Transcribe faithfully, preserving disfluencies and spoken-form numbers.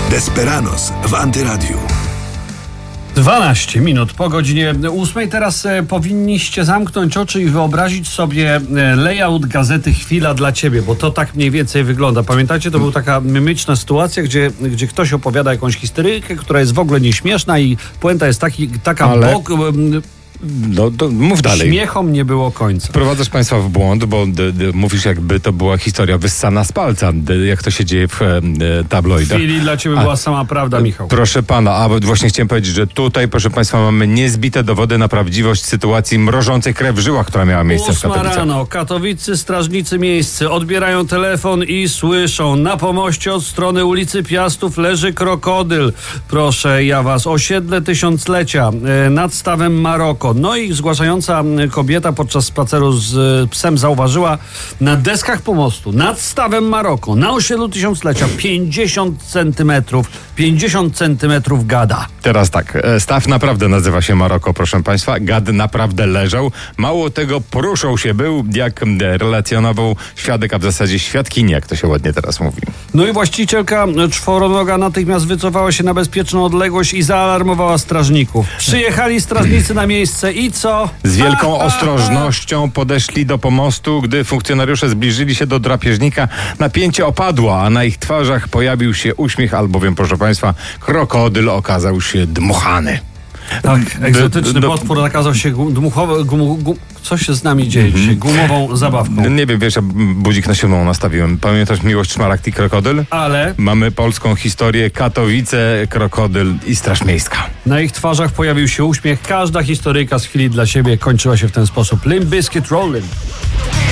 Desperados w Antyradiu. dwanaście minut po godzinie ósmej. Teraz e, powinniście zamknąć oczy i wyobrazić sobie e, layout gazety Chwila dla Ciebie, bo to tak mniej więcej wygląda. Pamiętacie, to była taka mimiczna sytuacja, gdzie, gdzie ktoś opowiada jakąś historyjkę, która jest w ogóle nieśmieszna i puenta jest taki, taka Ale... bok... E, No, to mów dalej. Śmiechom nie było końca. Wprowadzasz państwa w błąd, bo d, d, mówisz, jakby to była historia wyssana z palca, d, jak to się dzieje w e, tabloidach. Chwili dla Ciebie A, była sama prawda, Michał. Proszę pana, a właśnie chciałem powiedzieć, że tutaj, proszę państwa, mamy niezbite dowody na prawdziwość sytuacji mrożącej krew w żyłach, która miała miejsce w Ósma Katowicach. rano, katowiccy strażnicy miejscy odbierają telefon i słyszą: na pomoście od strony ulicy Piastów leży krokodyl. Proszę ja was, osiedle tysiąclecia e, nad stawem Maroko. No i zgłaszająca kobieta podczas spaceru z e, psem zauważyła na deskach pomostu nad stawem Maroko, na osiedlu tysiąclecia pięćdziesiąt centymetrów, pięćdziesiąt centymetrów gada. Teraz tak, e, staw naprawdę nazywa się Maroko, proszę państwa. Gad naprawdę leżał. Mało tego, poruszał się był, jak e, relacjonował świadek, a w zasadzie świadkini, jak to się ładnie teraz mówi. No i właścicielka czworonoga natychmiast wycofała się na bezpieczną odległość i zaalarmowała strażników. Przyjechali strażnicy na miejsce i co? Z wielką ostrożnością podeszli do pomostu. Gdy funkcjonariusze zbliżyli się do drapieżnika, napięcie opadło, a na ich twarzach pojawił się uśmiech, albowiem, proszę państwa, krokodyl okazał się dmuchany. Tak, egzotyczny do, do, potwór nakazał się dmuchowo, gum, gum, co się z nami dzieje dzisiaj? Gumową zabawką. Nie wiem, wiesz, ja budzik na siódmą nastawiłem. Pamiętasz Miłość Szmaragd i krokodyl? Ale Mamy polską historię, Katowice, krokodyl i Straż Miejska. na ich twarzach pojawił się uśmiech. Każda historyjka z Chwili dla Siebie kończyła się w ten sposób. Limp Bizkit Rollin'.